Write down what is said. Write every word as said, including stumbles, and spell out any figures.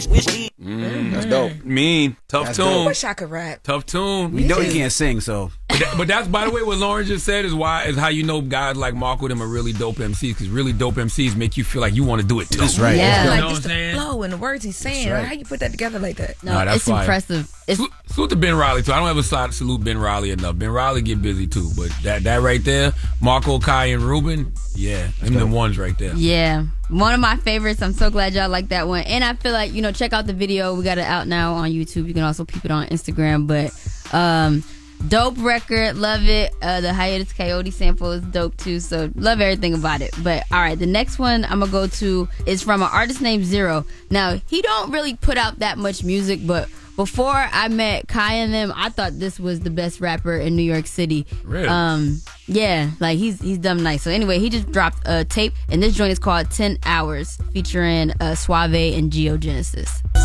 Mm, that's dope. Mean. Tough That's tune. dope. I wish I could rap. Tough tune. We know he can't sing, so. But, that, but that's, by the way, what Lauren just said is why is how you know guys like Marco them are really dope M Cs, because really dope M Cs make you feel like you want to do it too. That's right. Yeah, You like know just what I'm the saying? flow and the words he's saying. right. How you put that together like that? No, Nah, that's it's fire. impressive. It's Salute, salute to Ben Riley too. I don't ever sal- salute Ben Riley enough. Ben Riley get busy too, but that that right there, Marco, Kai, and Ruben, yeah, them the ones right there. yeah, one of my favorites. I'm so glad y'all like that one. And I feel like, you know, check out the video. We got it out now on YouTube. You can also peep it on Instagram. But um, dope record, love it. Uh, the Hiatus Coyote sample is dope too. So love everything about it. But all right, the next one I'm gonna go to is from an artist named Zero. Now he don't really put out that much music, but before I met Kai and them, I thought this was the best rapper in New York City. Really? Um, yeah, like he's he's dumb nice. So anyway, he just dropped a tape, and this joint is called ten hours, featuring uh, Suave and Geogenesis.